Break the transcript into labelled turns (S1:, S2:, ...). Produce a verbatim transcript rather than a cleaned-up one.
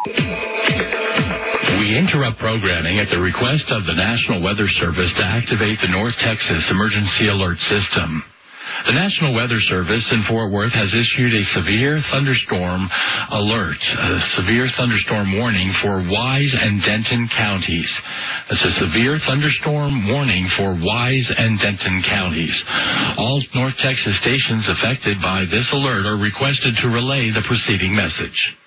S1: We interrupt programming at the request of the National Weather Service to activate the North Texas Emergency Alert System. The National Weather Service in Fort Worth has issued a severe thunderstorm alert, a severe thunderstorm warning for Wise and Denton counties. It's a severe thunderstorm warning for Wise and Denton counties. All North Texas stations affected by this alert are requested to relay the preceding message.